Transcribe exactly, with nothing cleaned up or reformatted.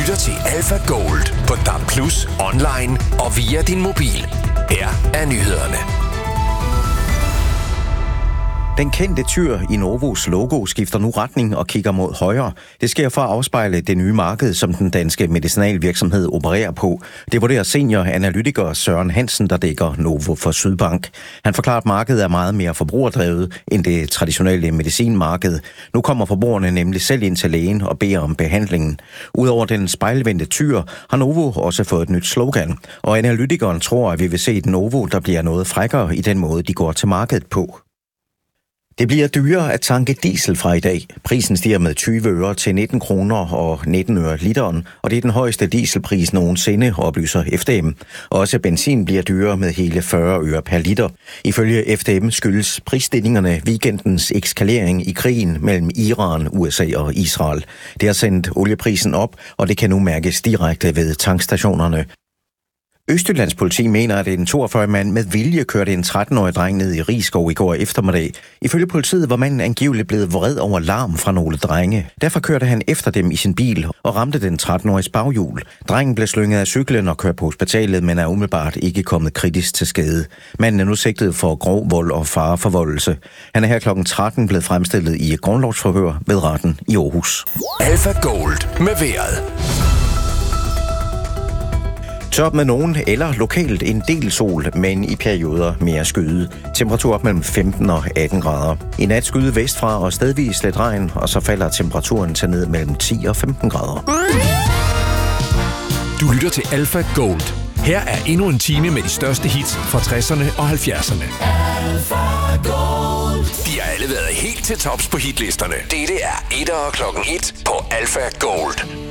lytter til Alpha Gold på D A B plus, online og via din mobil. Her er nyhederne. Den kendte tyr i Novos logo skifter nu retning og kigger mod højre. Det sker for at afspejle det nye marked, som den danske medicinalvirksomhed opererer på. Det vurderer senior-analytiker Søren Hansen, der dækker Novo for Sydbank. Han forklarer, at markedet er meget mere forbrugerdrevet end det traditionelle medicinmarked. Nu kommer forbrugerne nemlig selv ind til lægen og beder om behandlingen. Udover den spejlvendte tyr har Novo også fået et nyt slogan. Og analytikeren tror, at vi vil se et Novo, der bliver noget frækkere i den måde, de går til markedet på. Det bliver dyrere at tanke diesel fra i dag. Prisen stiger med tyve øre til nitten kroner og nitten øre literen, og det er den højeste dieselpris nogensinde, oplyser F D M. Også benzin bliver dyrere med hele fyrre øre per liter. Ifølge F D M skyldes prisstigningerne weekendens ekskalering i krigen mellem Iran, U S A og Israel. Det har sendt olieprisen op, og det kan nu mærkes direkte ved tankstationerne. Østjyllands politi mener, at en toogfyrre-årig mand med vilje kørte en tretten-årig dreng ned i Risskov i går eftermiddag. Ifølge politiet var manden angiveligt blevet vred over larm fra nogle drenge. Derfor kørte han efter dem i sin bil og ramte den tretten-åriges baghjul. Drengen blev slynget af cyklen og kørt på hospitalet, men er umiddelbart ikke kommet kritisk til skade. Manden er nu sigtet for grov vold og fareforvoldelse. Han er her klokken tretten blevet fremstillet i et grundlovsforhør ved retten i Aarhus. Alpha Gold med vejret. Top med nogen eller lokalt en del sol, men i perioder mere skyde. Temperatur op mellem femten og atten grader. I nat skyde vestfra og stedvis lidt regn, og så falder temperaturen til ned mellem ti og femten grader. Du lytter til Alpha Gold. Her er endnu en time med de største hits fra tresserne og halvfjerdserne. Alpha Gold. De har alle været helt til tops på hitlisterne. Dette er etter klokken et på Alpha Gold.